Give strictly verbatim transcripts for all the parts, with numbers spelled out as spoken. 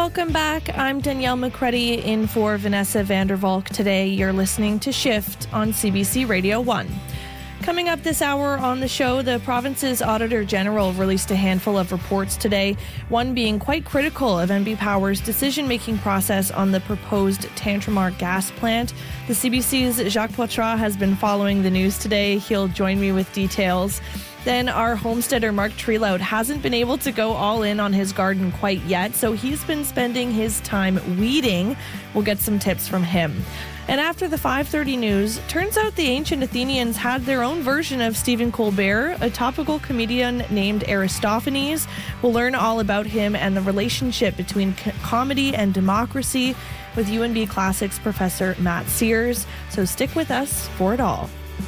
Welcome back. I'm Danielle McCreddy in for Vanessa Vandervalk today. You're listening to Shift on C B C Radio one. Coming up this hour on the show, the province's Auditor General released a handful of reports today, one being quite critical of N B Power's decision-making process on the proposed Tantramar gas plant. The C B C's Jacques Poitras has been following the news today. He'll join me with details. Then our homesteader Mark Trelout hasn't been able to go all in on his garden quite yet, so he's been spending his time weeding. We'll get some tips from him. And after the five thirty news, turns out the ancient Athenians had their own version of Stephen Colbert, a topical comedian named Aristophanes. We'll learn all about him and the relationship between co- comedy and democracy with U N B Classics professor Matt Sears. So stick with us for it all.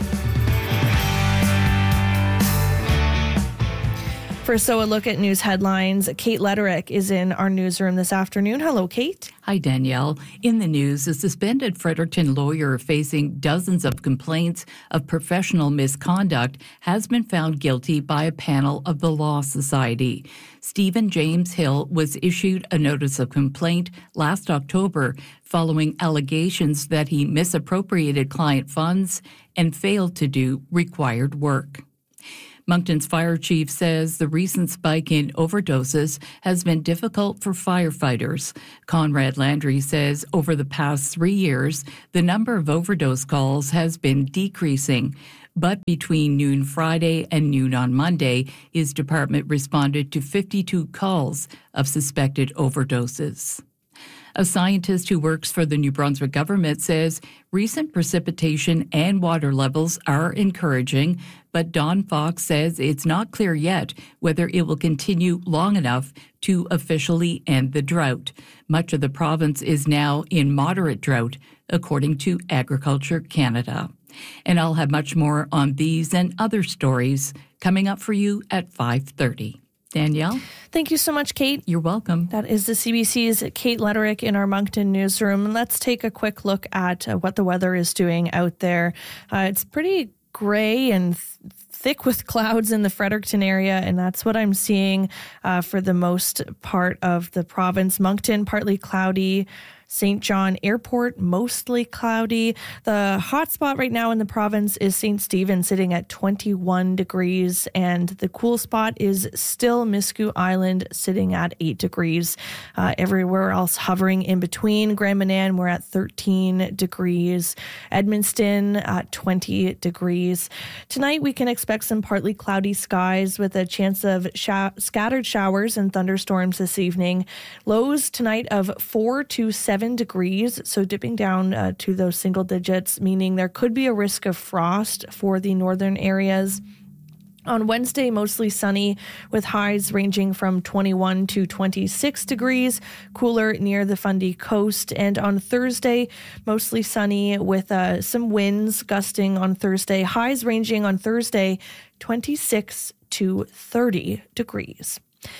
First, so a look at news headlines. Kate Lederich is in our newsroom this afternoon. Hello, Kate. Hi, Danielle. In the news, a suspended Fredericton lawyer facing dozens of complaints of professional misconduct has been found guilty by a panel of the Law Society. Stephen James Hill was issued a notice of complaint last October following allegations that he misappropriated client funds and failed to do required work. Moncton's fire chief says the recent spike in overdoses has been difficult for firefighters. Conrad Landry says over the past three years, the number of overdose calls has been decreasing. But between noon Friday and noon on Monday, his department responded to fifty-two calls of suspected overdoses. A scientist who works for the New Brunswick government says recent precipitation and water levels are encouraging, but Don Fox says it's not clear yet whether it will continue long enough to officially end the drought. Much of the province is now in moderate drought, according to Agriculture Canada. And I'll have much more on these and other stories coming up for you at five thirty. Danielle? Thank you so much, Kate. You're welcome. That is the C B C's Kate Lederich in our Moncton newsroom. Let's take a quick look at uh, what the weather is doing out there. Uh, it's pretty gray and th- thick with clouds in the Fredericton area, and that's what I'm seeing uh, for the most part of the province. Moncton, partly cloudy. Saint John Airport, mostly cloudy. The hot spot right now in the province is Saint Stephen, sitting at twenty-one degrees, and the cool spot is still Miscou Island, sitting at eight degrees. Uh, everywhere else hovering in between. Grand Manan, we're at thirteen degrees. Edmundston at twenty degrees. Tonight, we can expect some partly cloudy skies with a chance of sh- scattered showers and thunderstorms this evening. Lows tonight of four to seven degrees, so dipping down uh, to those single digits, meaning there could be a risk of frost for the northern areas. On Wednesday, mostly sunny with highs ranging from twenty-one to twenty-six degrees, cooler near the Fundy coast. And on Thursday, mostly sunny with uh, some winds gusting on Thursday, highs ranging on Thursday twenty-six to thirty degrees.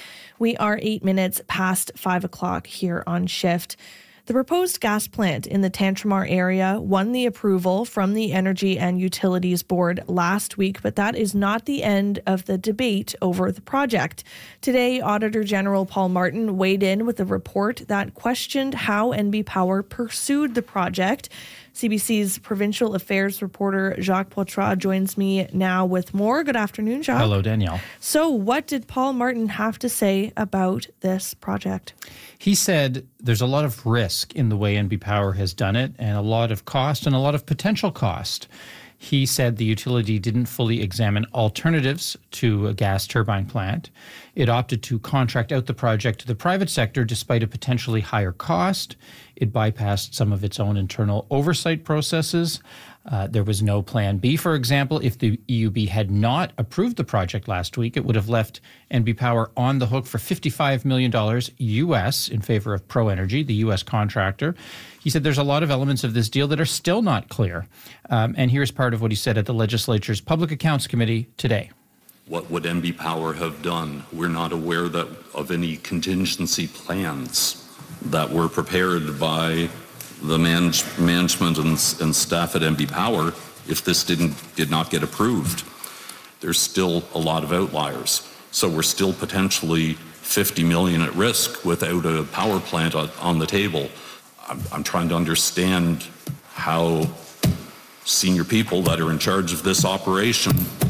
We are eight minutes past five o'clock here on Shift. The proposed gas plant in the Tantramar area won the approval from the Energy and Utilities Board last week, but that is not the end of the debate over the project. Today, Auditor General Paul Martin weighed in with a report that questioned how N B Power pursued the project. C B C's provincial affairs reporter Jacques Poitras joins me now with more. Good afternoon, Jacques. Hello, Danielle. So what did Paul Martin have to say about this project? He said there's a lot of risk in the way N B Power has done it, and a lot of cost and a lot of potential cost. He said the utility didn't fully examine alternatives to a gas turbine plant. It opted to contract out the project to the private sector despite a potentially higher cost. It bypassed some of its own internal oversight processes. Uh, there was no plan B, for example. If the E U B had not approved the project last week, it would have left N B Power on the hook for fifty-five million dollars U S in favor of ProEnergy, the U S contractor. He said there's a lot of elements of this deal that are still not clear. Um, and here's part of what he said at the legislature's Public Accounts Committee today. What would N B Power have done? We're not aware that of any contingency plans that were prepared by the manage, management and, and staff at N B Power if this didn't did not get approved. There's still a lot of outliers. So we're still potentially fifty million at risk without a power plant on, on the table. I'm, I'm trying to understand how senior people that are in charge of this operation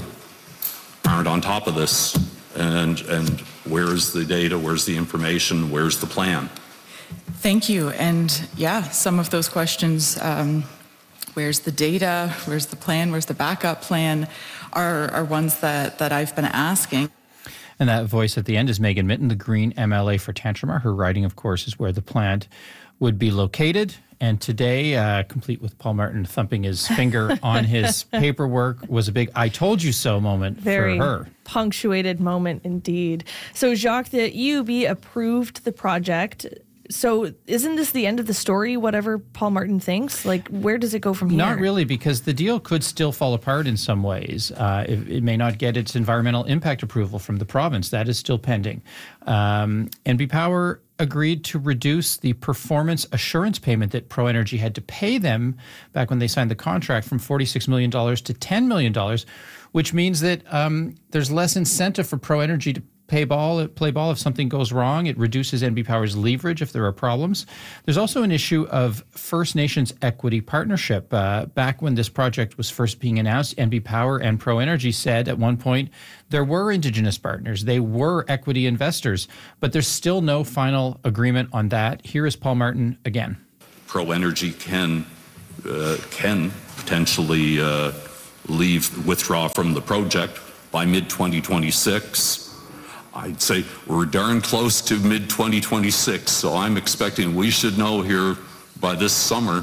aren't on top of this, and and where's the data, where's the information, where's the plan? Thank you. And yeah, some of those questions, um, where's the data, where's the plan, where's the backup plan, are, are ones that, that I've been asking. And that voice at the end is Megan Mitton, the Green M L A for Tantramar. Her riding, of course, is where the plant would be located. And today, uh, complete with Paul Martin thumping his finger on his paperwork, was a big I told you so moment Very for her. Punctuated moment indeed. So, Jacques, the E U B approved the project. So isn't this the end of the story, whatever Paul Martin thinks? Like, where does it go from here? Not really, because the deal could still fall apart in some ways. Uh, it, it may not get its environmental impact approval from the province. That is still pending. Um, N B Power agreed to reduce the performance assurance payment that ProEnergy had to pay them back when they signed the contract from forty-six million dollars to ten million dollars, which means that um, there's less incentive for ProEnergy to Pay ball, play ball if something goes wrong. It reduces N B Power's leverage if there are problems. There's also an issue of First Nations equity partnership. Uh, back when this project was first being announced, N B Power and ProEnergy said at one point there were Indigenous partners. They were equity investors, but there's still no final agreement on that. Here is Paul Martin again. ProEnergy can uh, can potentially uh, leave, withdraw from the project by mid twenty twenty-six. I'd say we're darn close to mid twenty twenty-six, so I'm expecting we should know here by this summer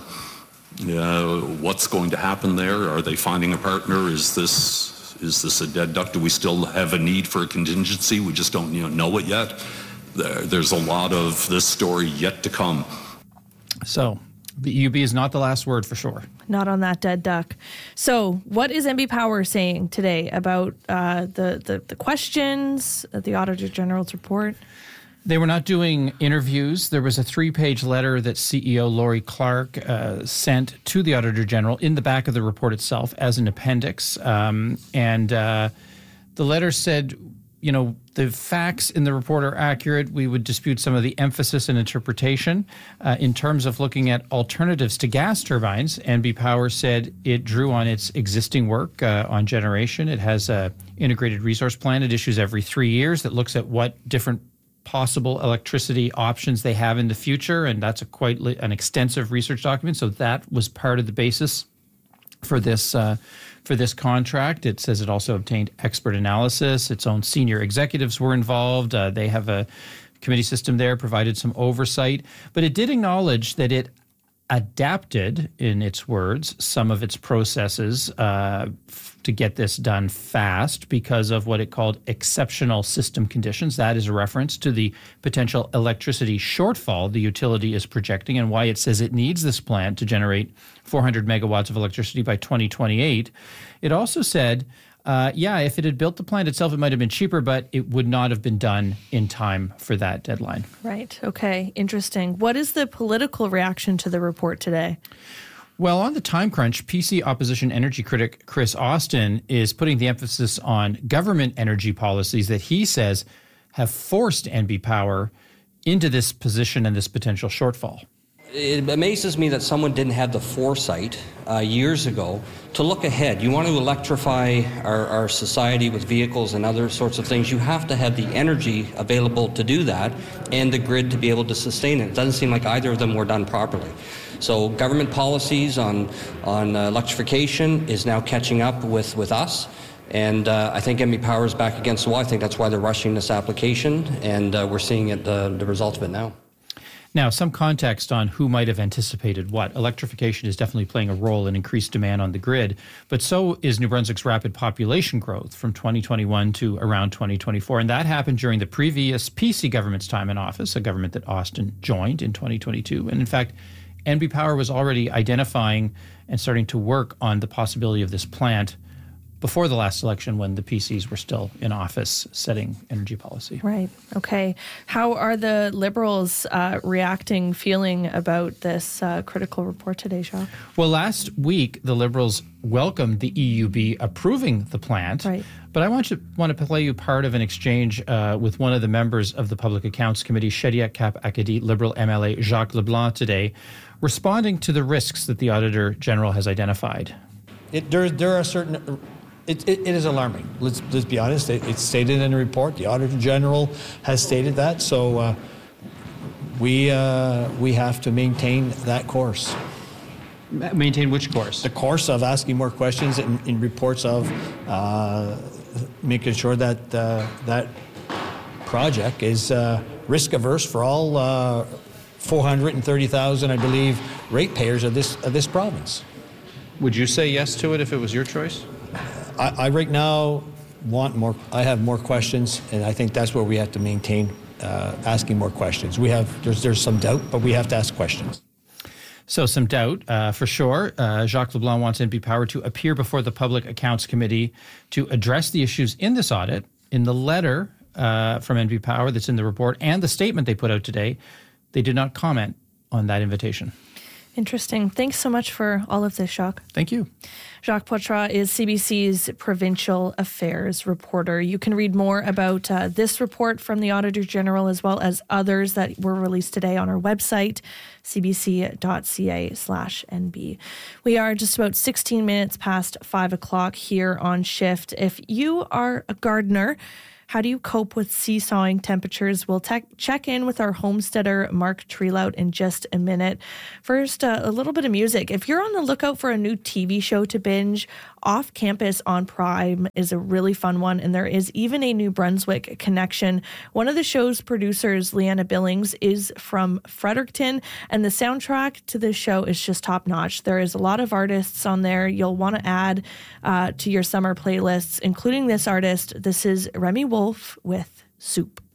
uh, what's going to happen there. Are they finding a partner? Is this is this a dead duck? Do we still have a need for a contingency? We just don't you know, know it yet. There, there's a lot of this story yet to come. So the E U B is not the last word for sure. Not on that dead duck. So what is N B Power saying today about uh, the, the, the questions, the Auditor General's report? They were not doing interviews. There was a three-page letter that C E O Laurie Clark uh, sent to the Auditor General in the back of the report itself as an appendix. Um, and uh, the letter said, you know, the facts in the report are accurate. We would dispute some of the emphasis and interpretation. Uh, in terms of looking at alternatives to gas turbines, N B Power said it drew on its existing work uh, on generation. It has a integrated resource plan. It issues every three years that looks at what different possible electricity options they have in the future, and that's a quite li- an extensive research document. So that was part of the basis for this uh, for this contract. It says it also obtained expert analysis. Its own senior executives were involved. Uh, they have a committee system there, provided some oversight. But it did acknowledge that it adapted, in its words, some of its processes uh, f- to get this done fast because of what it called exceptional system conditions. That is a reference to the potential electricity shortfall the utility is projecting and why it says it needs this plant to generate four hundred megawatts of electricity by twenty twenty-eight. It also said, uh, yeah, if it had built the plant itself, it might have been cheaper, but it would not have been done in time for that deadline. Right. Okay. Interesting. What is the political reaction to the report today? Well, on the time crunch, P C opposition energy critic Chris Austin is putting the emphasis on government energy policies that he says have forced N B Power into this position and this potential shortfall. It amazes me that someone didn't have the foresight uh, years ago to look ahead. You want to electrify our, our society with vehicles and other sorts of things, you have to have the energy available to do that and the grid to be able to sustain it. It doesn't seem like either of them were done properly. So government policies on, on uh, electrification is now catching up with, with us. And uh, I think N B Power is back against the wall. I think that's why they're rushing this application, and uh, we're seeing it, uh, the result of it now. Now, some context on who might have anticipated what. Electrification is definitely playing a role in increased demand on the grid, but so is New Brunswick's rapid population growth from twenty twenty-one to around twenty twenty-four. And that happened during the previous P C government's time in office, a government that Austin joined in twenty twenty-two. And in fact, N B Power was already identifying and starting to work on the possibility of this plant before the last election when the P Cs were still in office setting energy policy. Right. Okay. How are the Liberals uh, reacting, feeling about this uh, critical report today, Jacques? Well, last week, the Liberals welcomed the E U B approving the plant. Right. But I want to want to play you part of an exchange uh, with one of the members of the Public Accounts Committee, Shediac Cap Acadie Liberal M L A Jacques Leblanc today, responding to the risks that the Auditor General has identified. It, there, there are certain... It, it, it is alarming. Let's, let's be honest. It, it's stated in the report. The Auditor General has stated that. So uh, we, uh, we have to maintain that course. Maintain which course? The course of asking more questions in, in reports of uh, making sure that uh, that project is uh, risk averse for all uh, four hundred thirty thousand, I believe, ratepayers of this of this province. Would you say yes to it if it was your choice? I, I right now want more. I have more questions, and I think that's where we have to maintain uh, asking more questions. We have there's there's some doubt, but we have to ask questions. So some doubt, uh, for sure. Uh, Jacques Leblanc wants N B Power to appear before the Public Accounts Committee to address the issues in this audit. In the letter uh, from N B Power that's in the report and the statement they put out today, they did not comment on that invitation. Interesting. Thanks so much for all of this, Jacques. Thank you. Jacques Poitras is C B C's provincial affairs reporter. You can read more about uh, this report from the Auditor General as well as others that were released today on our website, cbc.ca slash NB. We are just about sixteen minutes past five o'clock here on Shift. If you are a gardener, how do you cope with seesawing temperatures? We'll te- check in with our homesteader, Mark Treelout, in just a minute. First, uh, a little bit of music. If you're on the lookout for a new T V show to binge, Off Campus on Prime is a really fun one, and there is even a New Brunswick connection. One of the show's producers, Leanna Billings, is from Fredericton, and the soundtrack to this show is just top-notch. There is a lot of artists on there you'll want to add uh, to your summer playlists, including this artist. This is Remy Wolf with Soup.